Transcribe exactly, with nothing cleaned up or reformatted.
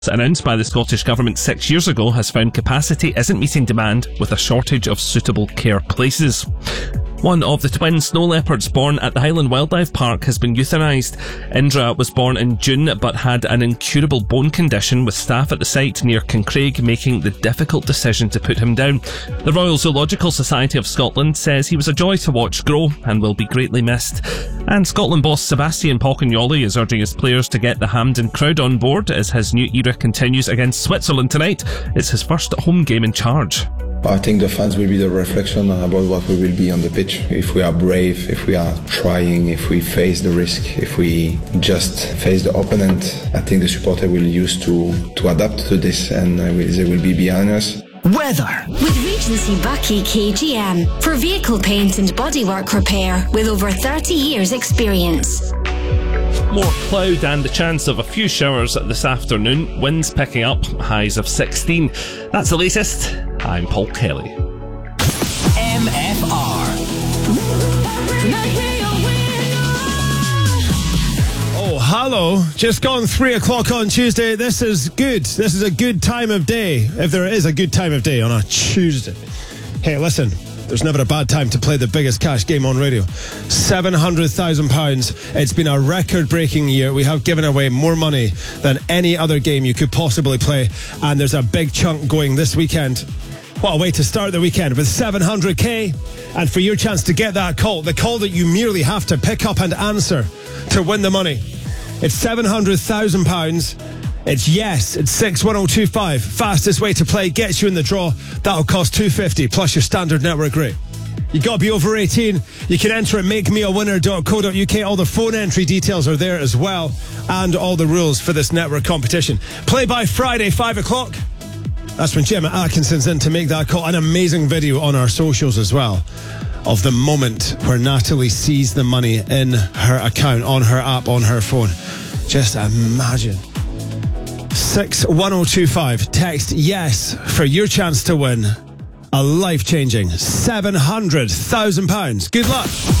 announced by the Scottish Government six years ago has found capacity isn't meeting demand with a shortage of suitable care places. One of the twin snow leopards born at the Highland Wildlife Park has been euthanised. Indra was born in June but had an incurable bone condition, with staff at the site near Kincraig making the difficult decision to put him down. The Royal Zoological Society of Scotland says he was a joy to watch grow and will be greatly missed. And Scotland boss Sebastian Polcagnoli is urging his players to get the Hampden crowd on board as his new era continues against Switzerland tonight. It's his first home game in charge. I think the fans will be the reflection about what we will be on the pitch. If we are brave, if we are trying, if we face the risk, if we just face the opponent, I think the supporter will use to, to adapt to this, and they will be behind us. Weather. With Regency Buckie K G M for vehicle paint and bodywork repair with over thirty years experience. More cloud and the chance of a few showers this afternoon. Winds picking up, highs of sixteen. That's the latest. I'm Paul Kelly. M F R. Oh, hello. Just gone three o'clock on Tuesday. This is good. This is a good time of day, if there is a good time of day on a Tuesday. Hey, listen. There's never a bad time to play the biggest cash game on radio. seven hundred thousand pounds. It's been a record-breaking year. We have given away more money than any other game you could possibly play. And there's a big chunk going this weekend. What a way to start the weekend with seven hundred k. And for your chance to get that call, the call that you merely have to pick up and answer to win the money. It's seven hundred thousand pounds. It's yes, it's six one oh two five. Fastest way to play gets you in the draw. That'll cost two hundred fifty plus your standard network rate. You got to be over eighteen. You can enter at make me a winner dot co dot uk. All the phone entry details are there as well, and all the rules for this network competition. Play by Friday, five o'clock. That's when Gemma Atkinson's in to make that call. An amazing video on our socials as well of the moment where Natalie sees the money in her account, on her app, on her phone. Just imagine. six one oh two five. Text yes for your chance to win a life-changing seven hundred thousand pounds. Good luck.